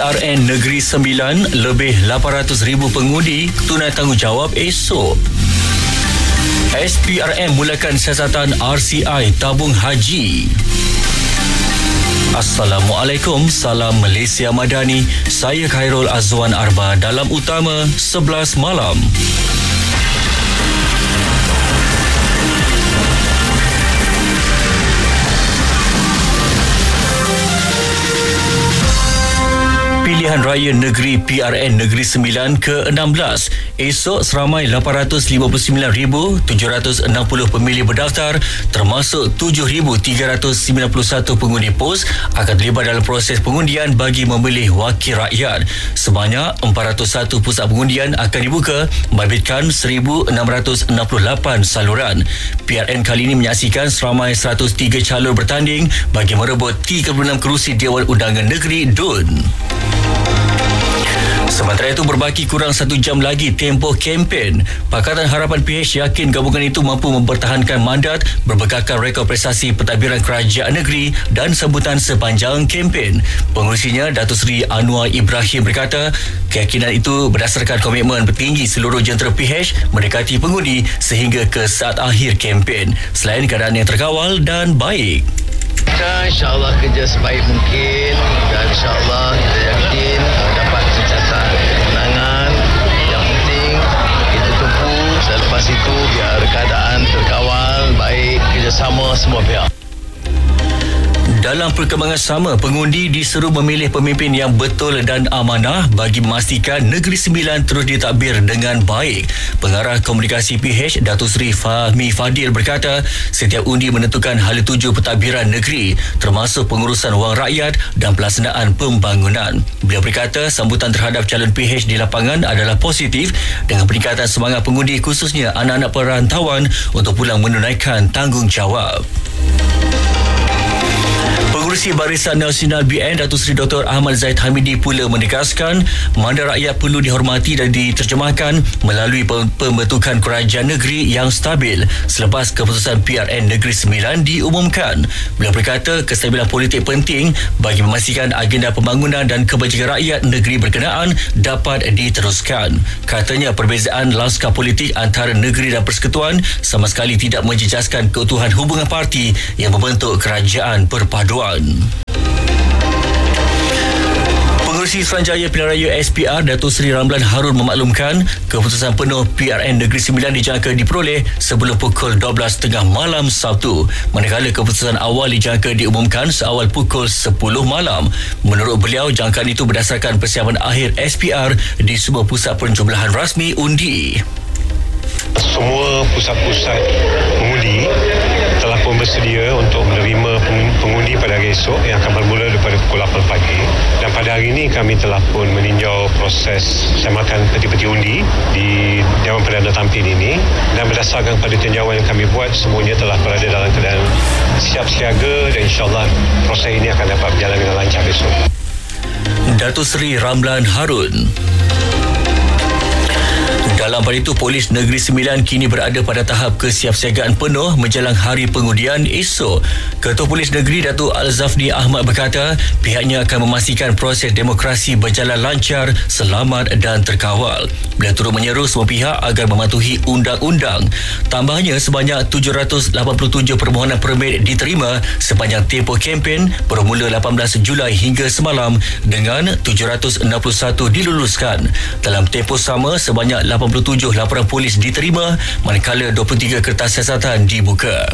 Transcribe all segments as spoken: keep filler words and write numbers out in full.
R N Negeri Sembilan, lebih lapan ratus ribu pengundi tunai tanggungjawab esok. S P R M mulakan siasatan R C I tabung haji. Assalamualaikum, salam Malaysia Madani. Saya Khairul Azwan Arba dalam Utama sebelas malam. Pilihan Raya Negeri P R N Negeri Sembilan ke enam belas. Esok seramai lapan ratus lima puluh sembilan ribu tujuh ratus enam puluh pemilih berdaftar termasuk tujuh ribu tiga ratus sembilan puluh satu pengundi pos akan terlibat dalam proses pengundian bagi memilih wakil rakyat. Sebanyak empat ratus satu pusat pengundian akan dibuka membabitkan seribu enam ratus enam puluh lapan saluran. P R N kali ini menyaksikan seramai seratus tiga calon bertanding bagi merebut tiga puluh enam kerusi Dewan Undangan Negeri D U N. Sementara itu, berbaki kurang satu jam lagi tempoh kempen. Pakatan Harapan P H yakin gabungan itu mampu mempertahankan mandat berbekalkan rekod prestasi pentadbiran kerajaan negeri dan sambutan sepanjang kempen. Pengerusinya, Datuk Seri Anwar Ibrahim berkata, keyakinan itu berdasarkan komitmen bertinggi seluruh jentera P H mendekati pengundi sehingga ke saat akhir kempen. Selain keadaan yang terkawal dan baik, kita insyaAllah kerja sebaik mungkin dan insyaAllah kita yakin dapat mencatat kemenangan. Yang penting kita tumpu, selepas itu biar keadaan terkawal baik, kerjasama semua pihak. Dalam perkembangan sama, pengundi diseru memilih pemimpin yang betul dan amanah bagi memastikan Negeri Sembilan terus ditadbir dengan baik. Pengarah Komunikasi P H, Datuk Seri Fahmi Fadil berkata, setiap undi menentukan hala tuju pentadbiran negeri termasuk pengurusan wang rakyat dan pelaksanaan pembangunan. Beliau berkata, sambutan terhadap calon P H di lapangan adalah positif dengan peningkatan semangat pengundi khususnya anak-anak perantauan untuk pulang menunaikan tanggungjawab. Pengerusi Barisan Nasional B N Datuk Seri Doktor Ahmad Zaid Hamidi pula menegaskan mandat rakyat perlu dihormati dan diterjemahkan melalui pembentukan kerajaan negeri yang stabil selepas keputusan P R N Negeri Sembilan diumumkan. Beliau berkata kestabilan politik penting bagi memastikan agenda pembangunan dan kebajikan rakyat negeri berkenaan dapat diteruskan. Katanya perbezaan lanskap politik antara negeri dan persekutuan sama sekali tidak menjejaskan keutuhan hubungan parti yang membentuk kerajaan perpaduan. Pengerusi Suruhanjaya Pilihan Raya S P R Datuk Seri Ramlan Harun memaklumkan keputusan penuh P R N Negeri Sembilan dijangka diperoleh sebelum pukul dua belas tiga puluh malam Sabtu, manakala keputusan awal dijangka diumumkan seawal pukul sepuluh malam. Menurut beliau, jangkaan itu berdasarkan persiapan akhir S P R di semua pusat pencoblosan rasmi undi. Semua pusat-pusat mengundi telah pun bersedia untuk menerima pengundi pada hari esok yang akan bermula daripada pukul lapan pagi. Dan pada hari ini kami telah pun meninjau proses semakan peti-peti undi di Dewan Perdana Tampin ini, dan berdasarkan pada tinjauan yang kami buat, semuanya telah berada dalam keadaan siap siaga dan insyaAllah proses ini akan dapat berjalan dengan lancar besok. Datuk Seri Ramlan Harun. Dalam pada itu, Polis Negeri Sembilan kini berada pada tahap kesiapsiagaan penuh menjelang hari pengundian esok. Ketua Polis Negeri Datuk Al-Zafni Ahmad berkata, pihaknya akan memastikan proses demokrasi berjalan lancar, selamat dan terkawal. Beliau turut menyeru semua pihak agar mematuhi undang-undang. Tambahnya, sebanyak tujuh ratus lapan puluh tujuh permohonan permit diterima sepanjang tempoh kempen bermula lapan belas Julai hingga semalam dengan tujuh ratus enam puluh satu diluluskan. Dalam tempoh sama, sebanyak lapan puluh tujuh laporan polis diterima, manakala dua puluh tiga kertas siasatan dibuka.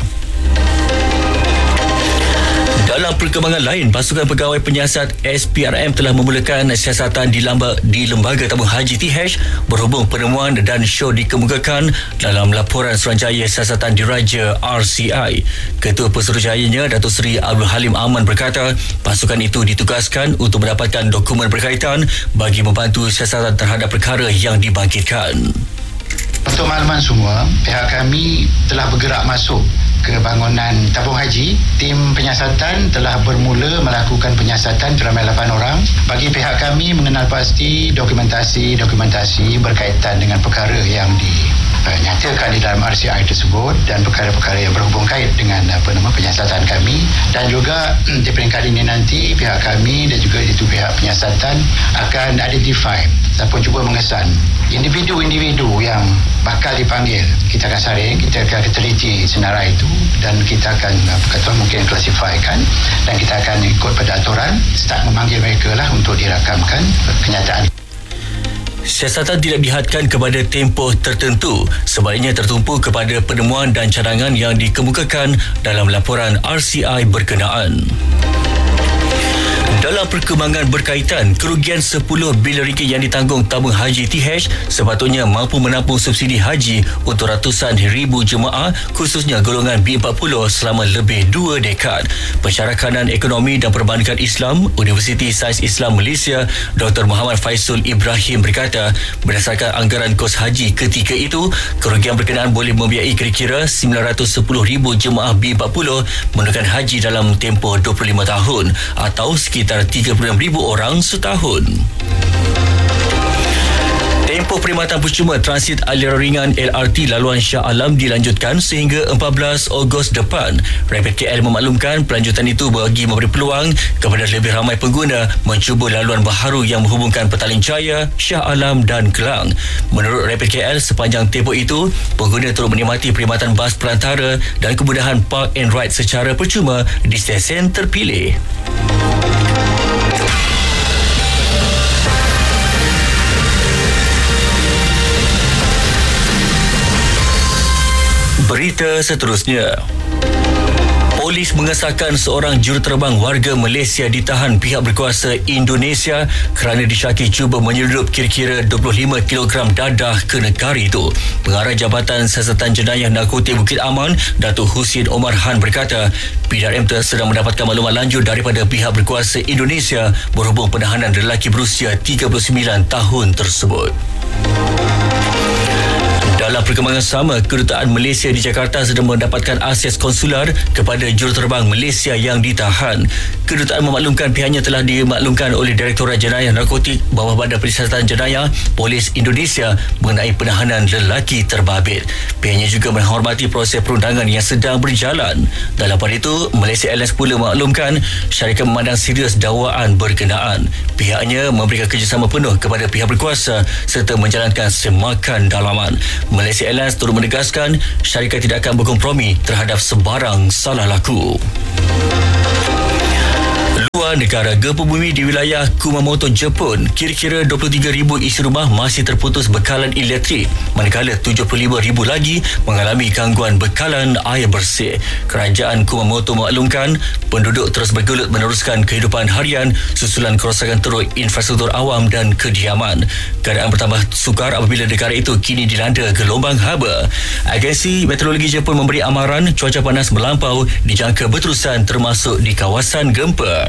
Dalam perkembangan lain, pasukan pegawai penyiasat S P R M telah memulakan siasatan di, lamba, di Lembaga Tabung Haji T H berhubung penemuan dan show dikemukakan dalam laporan Suruhanjaya Siasatan Diraja R C I. Ketua Pesuruhjayanya Datuk Seri Abdul Halim Aman berkata, pasukan itu ditugaskan untuk mendapatkan dokumen berkaitan bagi membantu siasatan terhadap perkara yang dibangkitkan. Untuk makluman semua, pihak kami telah bergerak masuk ke bangunan tabung haji. Tim penyiasatan telah bermula melakukan penyiasatan seramai lapan orang bagi pihak kami mengenal pasti dokumentasi-dokumentasi berkaitan dengan perkara yang uh, nyatakan di dalam R C I tersebut dan perkara-perkara yang berhubung kait dengan apa nama penyiasatan kami, dan juga di peringkat ini nanti pihak kami dan juga itu pihak penyiasatan akan identify ataupun cuba mengesan individu-individu yang bakal dipanggil. Kita akan saring, kita akan teliti senarai itu dan kita akan apa kata mungkin klasifikasikan dan kita akan ikut pada aturan start memanggil mereka lah untuk dirakamkan kenyataan. Siasatan tidak dihadkan kepada tempoh tertentu, sebaliknya tertumpu kepada penemuan dan cadangan yang dikemukakan dalam laporan R C I berkenaan. Dalam perkembangan berkaitan, kerugian sepuluh bilion ringgit yang ditanggung tabung haji T H sepatutnya mampu menampung subsidi haji untuk ratusan ribu jemaah, khususnya golongan B empat puluh selama lebih dua dekad. Pensyarah Kanan Ekonomi dan Perbankan Islam, Universiti Sains Islam Malaysia, Doktor Muhammad Faisal Ibrahim berkata, berdasarkan anggaran kos haji ketika itu, kerugian berkenaan boleh membiayai kira-kira sembilan ratus sepuluh ribu jemaah B empat puluh menunaikan haji dalam tempoh dua puluh lima tahun atau sekitar tiga puluh enam ribu orang setahun. Tempoh perkhidmatan percuma transit aliran ringan L R T laluan Shah Alam dilanjutkan sehingga empat belas Ogos depan. Rapid K L memaklumkan pelanjutan itu bagi memberi peluang kepada lebih ramai pengguna mencuba laluan baharu yang menghubungkan Petaling Jaya, Shah Alam dan Kelang. Menurut Rapid K L, sepanjang tempoh itu, pengguna turut menikmati perkhidmatan bas perantara dan kemudahan park and ride secara percuma di stesen terpilih. Berita seterusnya. Polis mengesahkan seorang juruterbang warga Malaysia ditahan pihak berkuasa Indonesia kerana disyaki cuba menyeludup kira-kira dua puluh lima kilogram dadah ke negara itu. Pengarah Jabatan Siasatan Jenayah Narkotik Bukit Aman, Datuk Husin Omar Han berkata, P R M sedang mendapatkan maklumat lanjut daripada pihak berkuasa Indonesia berhubung penahanan lelaki berusia tiga puluh sembilan tahun tersebut. Dalam perkembangan sama, Kedutaan Malaysia di Jakarta sedang mendapatkan akses konsular kepada juruterbang Malaysia yang ditahan. Kedutaan memaklumkan pihaknya telah dimaklumkan oleh Direktorat Jenayah Narkotik Bawah Badan Pensiasatan Jenayah Polis Indonesia mengenai penahanan lelaki terbabit. Pihaknya juga menghormati proses perundangan yang sedang berjalan. Dalam pada itu, Malaysia Airlines pula memaklumkan syarikat memandang serius dakwaan berkenaan. Pihaknya memberikan kerjasama penuh kepada pihak berkuasa serta menjalankan semakan dalaman. Malaysia Airlines turut menegaskan syarikat tidak akan berkompromi terhadap sebarang salah laku. Luar negara, gempa bumi di wilayah Kumamoto, Jepun, kira-kira dua puluh tiga ribu isi rumah masih terputus bekalan elektrik, manakala tujuh puluh lima ribu lagi mengalami gangguan bekalan air bersih. Kerajaan Kumamoto maklumkan penduduk terus bergelut meneruskan kehidupan harian susulan kerosakan teruk infrastruktur awam dan kediaman. Keadaan bertambah sukar apabila negara itu kini dilanda gelombang haba. Agensi Meteorologi Jepun memberi amaran cuaca panas melampau dijangka berterusan termasuk di kawasan gempa.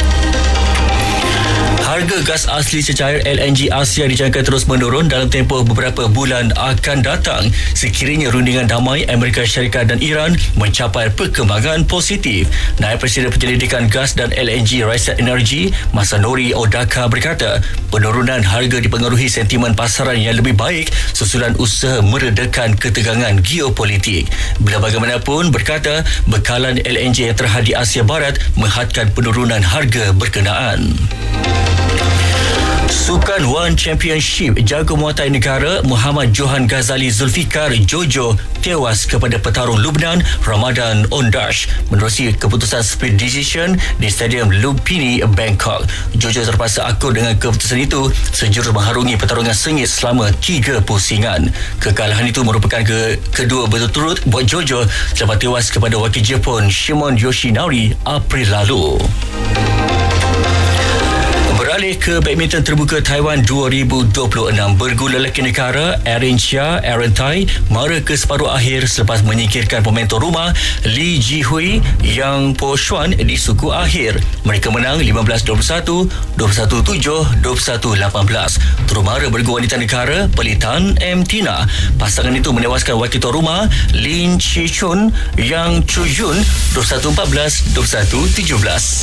Harga gas asli cecair L N G Asia dijangka terus menurun dalam tempoh beberapa bulan akan datang sekiranya rundingan damai Amerika Syarikat dan Iran mencapai perkembangan positif. Naib Presiden Penyelidikan Gas dan L N G Raisa Energy Masanori Odaka berkata penurunan harga dipengaruhi sentimen pasaran yang lebih baik susulan usaha meredakan ketegangan geopolitik. Bila bagaimanapun, berkata bekalan L N G yang terhad di Asia Barat menghadkan penurunan harga berkenaan. Sukan One Championship, jago muatai negara Muhammad Johan Ghazali Zulfikar Jojo tewas kepada petarung Lubnan Ramadan Ondash menerusi keputusan split decision di Stadium Lumpini, Bangkok. Jojo terpaksa akur dengan keputusan itu sejurus mengharungi pertarungan sengit selama tiga pusingan. Kekalahan itu merupakan ke kedua berturut buat Jojo selepas tewas kepada wakil Jepun Shimon Yoshinari April lalu. Beralih ke badminton terbuka Taiwan dua ribu dua puluh enam, bergula lelaki negara Erin Chia, Aaron Tai mara ke separuh akhir selepas menyingkirkan pemain tuan rumah Li Jihui Yang Po Xuan di suku akhir. Mereka menang lima belas dua puluh satu, dua puluh satu tujuh, dua puluh satu lapan belas. Tuan mara bergu wanita negara Pelitan M. Tina. Pasangan itu menewaskan wakil tuan rumah Lin Chi Chun Yang Chu Yun dua puluh satu empat belas, dua puluh satu tujuh belas.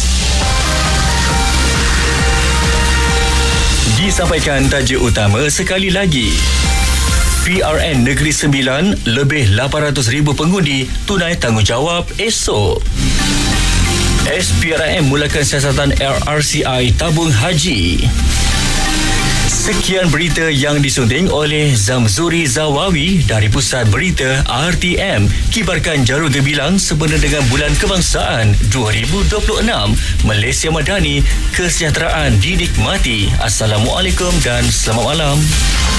Disampaikan tajuk utama sekali lagi. P R N Negeri Sembilan, lebih lapan ratus ribu pengundi tunai tanggungjawab esok. S P R M mulakan siasatan R R C I tabung haji. Sekian berita yang disunting oleh Zamzuri Zawawi dari Pusat Berita R T M. Kibarkan Jarum Gembilang sempena dengan Bulan Kebangsaan dua ribu dua puluh enam. Malaysia Madani, kesejahteraan dinikmati. Assalamualaikum dan selamat malam.